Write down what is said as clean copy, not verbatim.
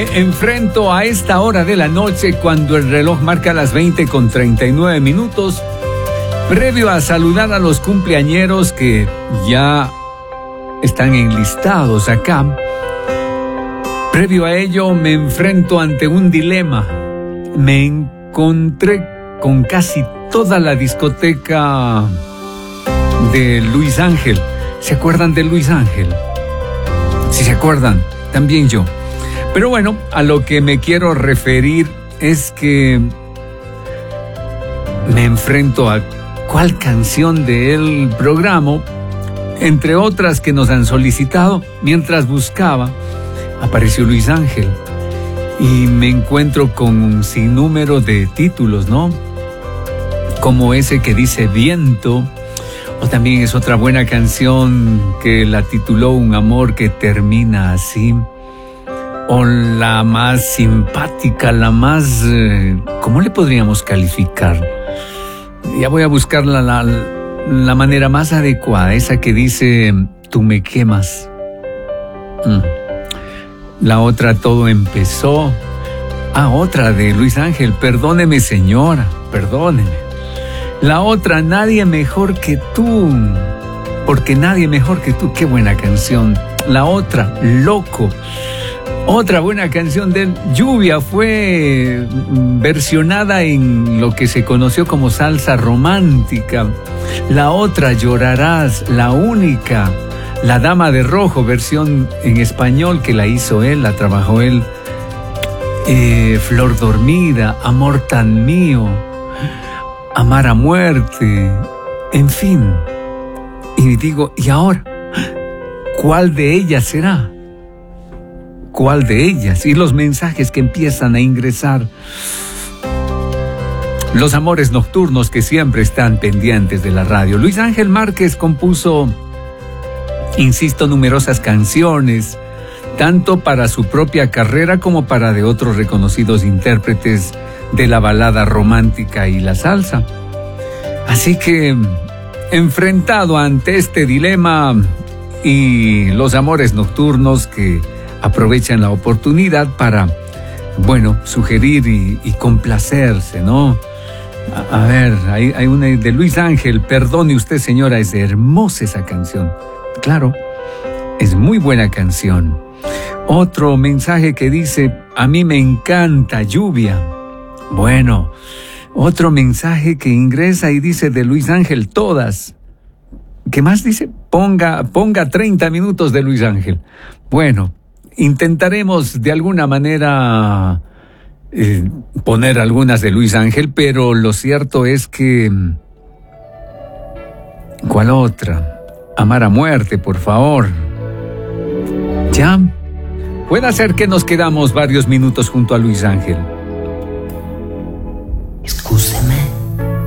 Me enfrento a esta hora de la noche cuando el reloj marca las 20:39, previo a saludar a los cumpleañeros que ya están enlistados acá. Previo a ello me enfrento ante un dilema. Me encontré con casi toda la discoteca de Luis Ángel. ¿Se acuerdan de Luis Ángel? Si se acuerdan, también yo. Pero bueno, a lo que me quiero referir es que me enfrento a cuál canción del programa, entre otras que nos han solicitado. Mientras buscaba, apareció Luis Ángel y me encuentro con un sinnúmero de títulos, ¿no? Como ese que dice Viento, o también es otra buena canción que la tituló Un amor que termina así. O la más simpática, la más... ¿cómo le podríamos calificar? Ya voy a buscar la manera más adecuada, esa que dice Tú me quemas. La otra, Todo empezó. Otra de Luis Ángel, Perdóneme señora, perdóneme. La otra, Nadie mejor que tú, porque nadie mejor que tú, qué buena canción. La otra, Loco. Otra buena canción de él, Lluvia, fue versionada en lo que se conoció como salsa romántica. La otra, Llorarás, La única, La dama de rojo, versión en español que la hizo él, la trabajó él. Flor dormida, Amor tan mío, Amar a muerte, en fin. Y digo, ¿y ahora? ¿Cuál de ellas será? ¿Cuál de ellas? Y los mensajes que empiezan a ingresar. Los amores nocturnos que siempre están pendientes de la radio. Luis Ángel Márquez compuso, insisto, numerosas canciones, tanto para su propia carrera como para de otros reconocidos intérpretes de la balada romántica y la salsa. Así que, enfrentado ante este dilema y los amores nocturnos que aprovechan la oportunidad para, bueno, sugerir y complacerse, ¿no? A ver, hay una de Luis Ángel, Perdone usted señora, es hermosa esa canción. Claro, es muy buena canción. Otro mensaje que dice, a mí me encanta Lluvia. Bueno, otro mensaje que ingresa y dice de Luis Ángel, Todas. ¿Qué más dice? Ponga 30 minutos de Luis Ángel. Bueno, intentaremos de alguna manera poner algunas de Luis Ángel, pero lo cierto es que... ¿Cuál otra? Amar a muerte, por favor. ¿Ya? Puede ser que nos quedamos varios minutos junto a Luis Ángel.